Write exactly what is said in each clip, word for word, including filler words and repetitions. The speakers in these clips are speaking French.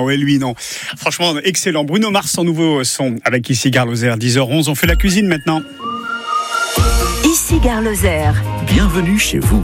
non, et lui non. Franchement, excellent. Bruno Mars, son nouveau son, avec Ici Gare Lozère, dix heures onze. On fait la cuisine maintenant. Ici Gare Lozère. Bienvenue chez vous.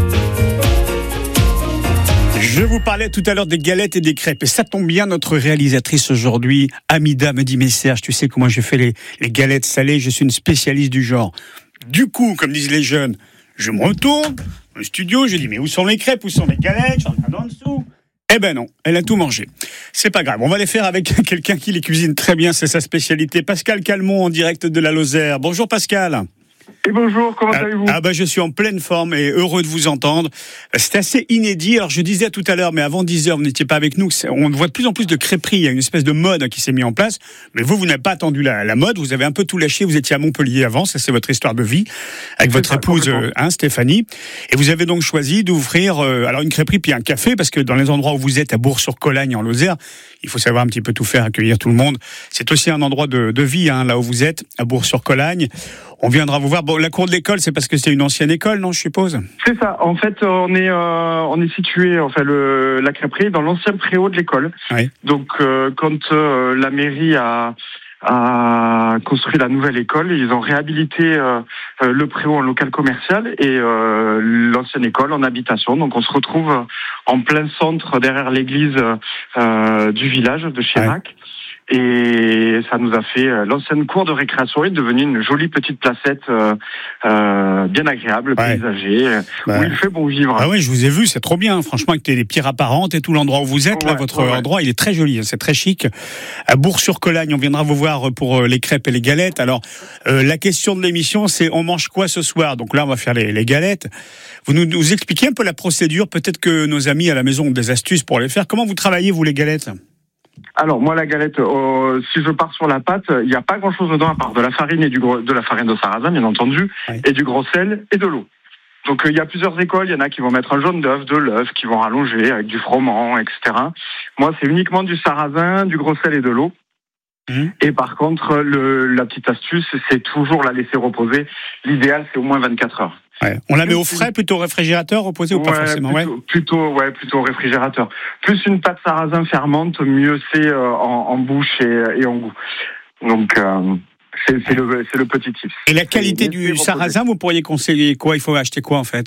Je vous parlais tout à l'heure des galettes et des crêpes. Et ça tombe bien, notre réalisatrice aujourd'hui, Amida, me dit, mais Serge, tu sais comment je fais les, les galettes salées, je suis une spécialiste du genre. Du coup, comme disent les jeunes, je me retourne au studio, je dis, mais où sont les crêpes, où sont les galettes, j'en regarde en dessous. Eh ben non, elle a tout mangé. C'est pas grave, on va les faire avec quelqu'un qui les cuisine très bien, c'est sa spécialité. Pascal Calmont, en direct de la Lozère. Bonjour Pascal. Et bonjour, comment ah, allez-vous ? Ah bah je suis en pleine forme et heureux de vous entendre. C'est assez inédit. Alors je disais tout à l'heure, mais avant dix heures, vous n'étiez pas avec nous. On voit de plus en plus de crêperies. Il y a une espèce de mode qui s'est mise en place. Mais vous, vous n'avez pas attendu la, la mode. Vous avez un peu tout lâché. Vous étiez à Montpellier avant. Ça, c'est votre histoire de vie avec votre ça, épouse, hein, Stéphanie. Et vous avez donc choisi d'ouvrir euh, alors une crêperie puis un café, parce que dans les endroits où vous êtes, à Bourg-sur-Colagne en Lozère, il faut savoir un petit peu tout faire, accueillir tout le monde. C'est aussi un endroit de, de vie, hein, là où vous êtes, à Bourg-sur-Colagne. On viendra vous voir. Bon, la cour de l'école, c'est parce que c'est une ancienne école, non, je suppose ? C'est ça. En fait, on est euh, on est situé, enfin le la crêperie dans l'ancien préau de l'école. Oui. Donc euh, quand euh, la mairie a a construit la nouvelle école, ils ont réhabilité euh, le préau en local commercial et euh, l'ancienne école en habitation. Donc on se retrouve en plein centre derrière l'église euh, du village de Chérac. Ouais. Et ça nous a fait euh, l'ancienne cour de récréation est devenue une jolie petite placette euh, euh, bien agréable, ouais. paysagée, ouais. où il fait bon vivre. Ah oui, je vous ai vu, c'est trop bien. Franchement, avec les pierres apparentes et tout l'endroit où vous êtes, ouais, là, votre ouais. endroit, il est très joli, c'est très chic. À Bourg-sur-Colagne, on viendra vous voir pour les crêpes et les galettes. Alors, euh, la question de l'émission, c'est on mange quoi ce soir ? Donc là, on va faire les, les galettes. Vous nous, nous expliquez un peu la procédure. Peut-être que nos amis à la maison ont des astuces pour les faire. Comment vous travaillez, vous, les galettes ? Alors moi la galette, euh, si je pars sur la pâte, il n'y a pas grand-chose dedans à part de la farine et du gros, de la farine de sarrasin bien entendu, oui. et du gros sel et de l'eau. Donc il euh, y a plusieurs écoles, il y en a qui vont mettre un jaune d'œuf, de l'œuf, qui vont rallonger avec du froment, et cetera. Moi c'est uniquement du sarrasin, du gros sel et de l'eau. Mmh. Et par contre le, la petite astuce, c'est toujours la laisser reposer. L'idéal c'est au moins vingt-quatre heures. Ouais. On la met au frais, plutôt au réfrigérateur, reposé ou pas ouais, forcément plutôt, ouais. plutôt, ouais, plutôt au réfrigérateur. Plus une pâte sarrasin fermente, mieux c'est euh, en, en bouche et, et en goût. Donc euh, c'est, c'est, le, c'est le petit tip. Et la qualité du sarrasin, vous pourriez conseiller quoi ? Il faut acheter quoi en fait ?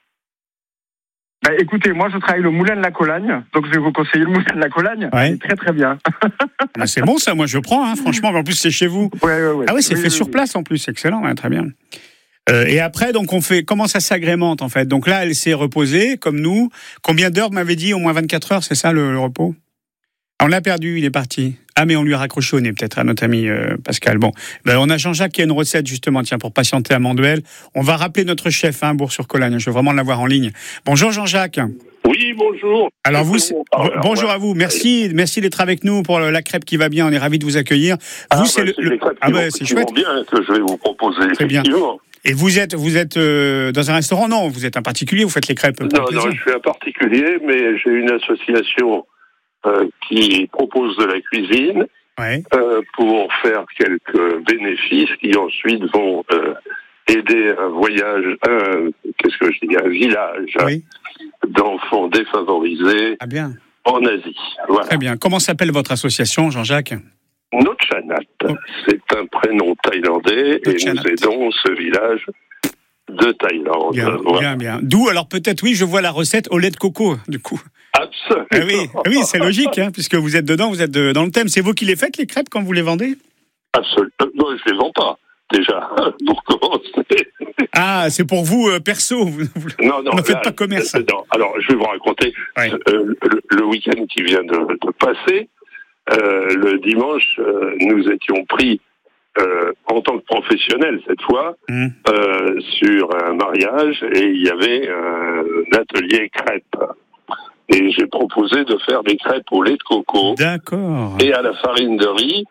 Bah, écoutez, moi je travaille le moulin de la Colagne, donc je vais vous conseiller le moulin de la Colagne. Ouais. C'est très très bien. Bah, c'est bon ça, moi je prends, hein, franchement. En plus c'est chez vous. Ouais, ouais, ouais. Ah oui, c'est oui, fait oui, sur oui. place en plus, excellent, ouais, très bien. Euh, et après, donc, on fait, comment ça s'agrémente, en fait? Donc là, elle s'est reposée, comme nous. Combien d'heures, vous m'avez dit? Au moins vingt-quatre heures, c'est ça, le, le repos? On l'a perdu, il est parti. Ah, mais on lui a raccroché au nez, peut-être, à notre ami euh, Pascal. Bon, ben, on a Jean-Jacques qui a une recette, justement, tiens, pour patienter à Manduel. On va rappeler notre chef, hein, Bourg-sur-Colagne. Je veux vraiment l'avoir en ligne. Bonjour, Jean-Jacques. Oui, bonjour. Alors vous, c'est... bonjour à vous. Merci, merci d'être avec nous pour la crêpe qui va bien. On est ravis de vous accueillir. Ah, vous, bah, c'est le, c'est le... ah, bah, c'est chouette. bien que je vais vous proposer. Très bien. Et vous êtes, vous êtes euh, dans un restaurant? Non, vous êtes un particulier. Vous faites les crêpes. Non, non, je suis un particulier, mais j'ai une association euh, qui propose de la cuisine ouais. euh, pour faire quelques bénéfices qui ensuite vont euh, aider un voyage, un, qu'est-ce que je dis, un village oui. d'enfants défavorisés ah bien. en Asie. Voilà. Très bien. Comment s'appelle votre association, Jean-Jacques? Nochanat. Oh. C'est un prénom thaïlandais Nochanat. Et nous aidons ce village de Thaïlande. Bien, voilà. bien, bien. D'où, alors peut-être, oui, je vois la recette au lait de coco, du coup. Absolument. Ah oui, ah oui, c'est logique, hein, puisque vous êtes dedans, vous êtes de, dans le thème. C'est vous qui les faites, les crêpes, quand vous les vendez? Absolument. Non, je les vends pas. Déjà, pour commencer. Ah, c'est pour vous, euh, perso. Vous, vous, non, non. Vous ne faites là, pas commerce. Non. Alors, je vais vous raconter. Ouais. Euh, le, le week-end qui vient de, de passer, euh, le dimanche, euh, nous étions pris, euh, en tant que professionnels cette fois, mmh. euh, sur un mariage et il y avait un atelier crêpes. Et j'ai proposé de faire des crêpes au lait de coco. D'accord. Et à la farine de riz,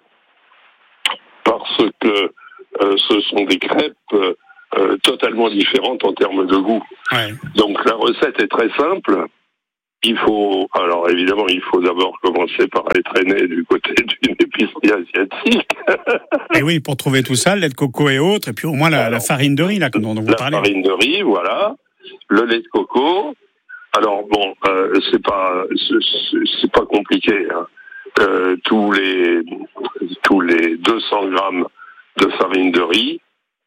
parce que Euh, ce sont des crêpes euh, euh, totalement différentes en termes de goût. Ouais. Donc la recette est très simple. Il faut, alors évidemment, il faut d'abord commencer par aller traîner du côté d'une épicerie asiatique. Et oui, pour trouver tout ça, le lait de coco et autres, et puis au moins la, alors, la farine de riz là, dont vous la parlez. La farine de riz, voilà. Le lait de coco. Alors bon, euh, c'est pas, c'est, c'est pas compliqué. Hein. euh, tous les tous les deux cents grammes de farine de riz,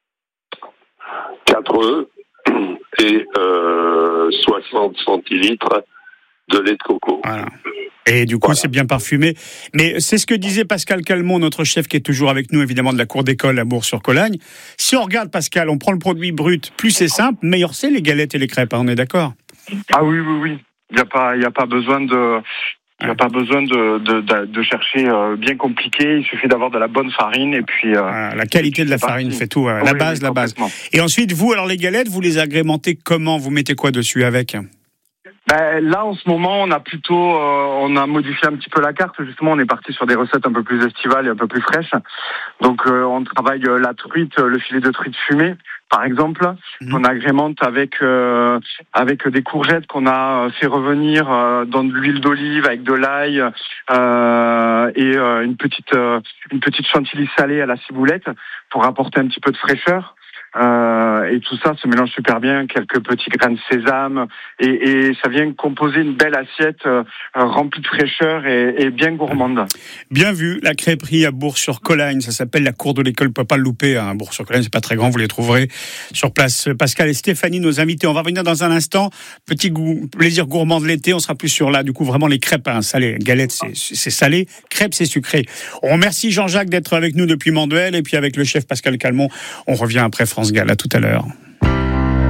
quatre œufs et euh, soixante centilitres de lait de coco. Voilà. Et du coup, voilà. C'est bien parfumé. Mais c'est ce que disait Pascal Calmont, notre chef qui est toujours avec nous, évidemment, de la cour d'école à Bourg-sur-Cologne. Si on regarde, Pascal, on prend le produit brut, plus c'est simple, meilleur c'est les galettes et les crêpes, hein, on est d'accord ? Ah oui, oui, oui. Il n'y a pas, il n'y a pas besoin de... Il n'y a pas besoin de, de, de, de chercher euh, bien compliqué, il suffit d'avoir de la bonne farine et puis... Euh, ah, la qualité de la farine fait tout, euh, la oui, base, oui, la base. Et ensuite, vous, alors les galettes, vous les agrémentez comment ? Vous mettez quoi dessus avec ? Ben, là, en ce moment, on a plutôt, euh, on a modifié un petit peu la carte. Justement, on est parti sur des recettes un peu plus estivales et un peu plus fraîches. Donc, euh, on travaille euh, la truite, le filet de truite fumé, par exemple. Mmh. On agrémente avec euh, avec des courgettes qu'on a fait revenir euh, dans de l'huile d'olive avec de l'ail euh, et euh, une petite euh, une petite chantilly salée à la ciboulette pour apporter un petit peu de fraîcheur. Euh, et tout ça se mélange super bien, quelques petits grains de sésame, et, et ça vient composer une belle assiette euh, remplie de fraîcheur et, et bien gourmande. Bien vu, la crêperie à Bourg-sur-Cologne, ça s'appelle la cour de l'école, peut pas le louper, hein. Bourg-sur-Cologne, c'est pas très grand, vous les trouverez sur place. Pascal et Stéphanie, nos invités, on va revenir dans un instant. Petit goût, plaisir gourmand de l'été, on sera plus sur là, du coup vraiment les crêpes, hein, salées, galettes c'est, c'est salé, crêpes c'est sucré. On remercie Jean-Jacques d'être avec nous depuis Manduel, et puis avec le chef Pascal Calmont, on revient après France Gall. À tout à l'heure.